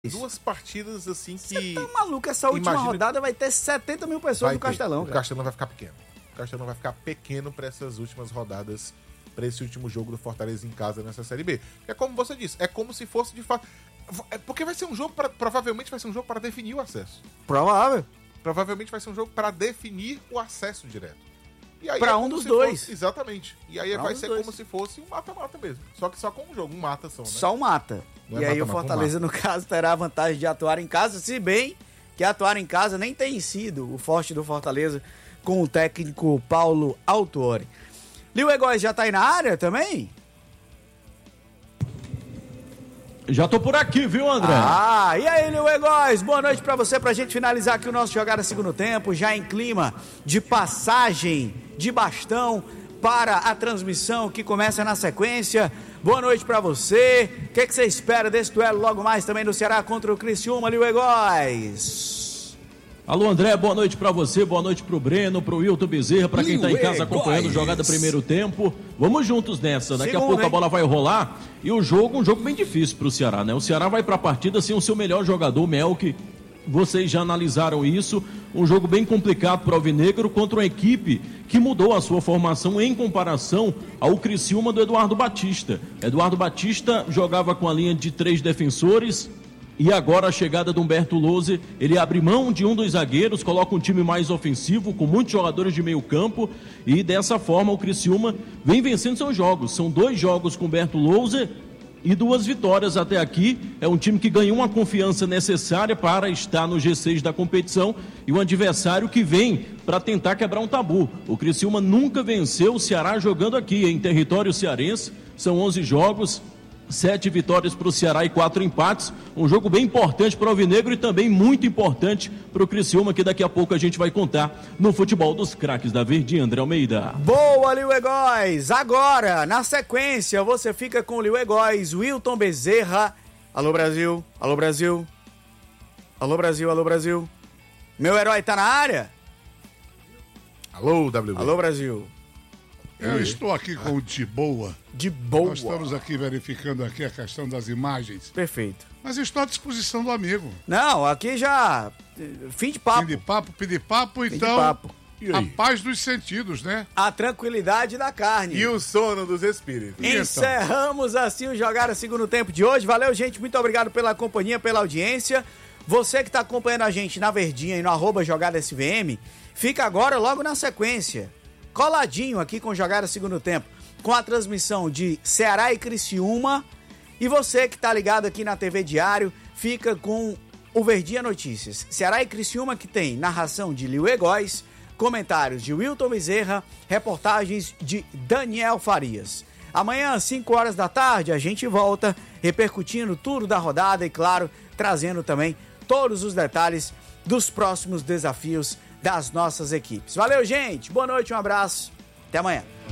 Duas partidas assim que... Você tá maluco? Essa última rodada vai ter 70 mil pessoas no Castelão. O Castelão vai ficar pequeno. O Castelão vai ficar pequeno para essas últimas rodadas, para esse último jogo do Fortaleza em casa nessa Série B. É como você disse, é como se fosse de fato... Porque vai ser um jogo, provavelmente vai ser um jogo para definir o acesso. Provável. Provavelmente vai ser um jogo para definir o acesso direto. Para um dos dois. Exatamente. E aí vai ser como se fosse um mata-mata mesmo. Só que só com um jogo, um mata só, né? Só um mata. E aí o Fortaleza, no caso, terá a vantagem de atuar em casa, se bem que atuar em casa nem tem sido o forte do Fortaleza com o técnico Paulo Autuori. Liu Egóis já tá aí na área também? Já tô por aqui, viu, André? E aí, Liu Egóis, boa noite pra você, pra gente finalizar aqui o nosso Jogada Segundo Tempo, já em clima de passagem de bastão para a transmissão que começa na sequência. Boa noite pra você. O que você espera desse duelo logo mais também do Ceará contra o Criciúma, Liu Egóis? Alô, André, boa noite pra você, boa noite pro Breno, pro Wilton Bezerra, pra quem tá em casa acompanhando o Jogada Primeiro Tempo. Vamos juntos nessa, daqui a pouco a bola vai rolar e um jogo bem difícil pro Ceará, né? O Ceará vai pra partida sem o seu melhor jogador, Melk. Vocês já analisaram isso, um jogo bem complicado para o Alvinegro contra uma equipe que mudou a sua formação em comparação ao Criciúma do Eduardo Batista. Eduardo Batista jogava com a linha de 3 defensores e agora a chegada do Humberto Louser, ele abre mão de um dos zagueiros, coloca um time mais ofensivo, com muitos jogadores de meio campo e dessa forma o Criciúma vem vencendo seus jogos. São 2 jogos com Humberto Louser e 2 vitórias até aqui. É um time que ganhou uma confiança necessária para estar no G6 da competição e um adversário que vem para tentar quebrar um tabu. O Criciúma nunca venceu o Ceará jogando aqui em território cearense. São 11 jogos, 7 vitórias para o Ceará e 4 empates. Um jogo bem importante para o Alvinegro e também muito importante para o Criciúma, que daqui a pouco a gente vai contar no Futebol dos Craques da Verdinha, André Almeida. Boa, Liu Egóis! Agora, na sequência, você fica com o Liu Egóis, Wilton Bezerra. Alô, Brasil! Alô, Brasil! Alô, Brasil! Alô, Brasil! Meu herói tá na área? Alô, WB! Alô, Brasil! Eu estou aqui com o De Boa. De boa. Nós estamos aqui verificando aqui a questão das imagens. Perfeito. Mas eu estou à disposição do amigo. Não, aqui já... Fim de papo. Pedir papo, então... Fim de papo. A paz dos sentidos, né? A tranquilidade da carne. E o sono dos espíritos. Encerramos assim o Jogada Segundo Tempo de hoje. Valeu, gente. Muito obrigado pela companhia, pela audiência. Você que está acompanhando a gente na Verdinha e no @JogadaSVM, fica agora logo na sequência, coladinho aqui com Jogada Segundo Tempo, com a transmissão de Ceará e Criciúma. E você que tá ligado aqui na TV Diário, fica com o Verdinha Notícias. Ceará e Criciúma, que tem narração de Liu Egóis, comentários de Wilton Bezerra, reportagens de Daniel Farias. Amanhã, às 5 horas da tarde, a gente volta repercutindo tudo da rodada e, claro, trazendo também todos os detalhes dos próximos desafios das nossas equipes. Valeu, gente. Boa noite, um abraço. Até amanhã.